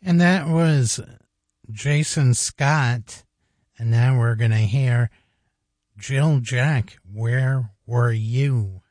And that was Jason Scott. And now we're going to hear Jill Jack, Where Were You?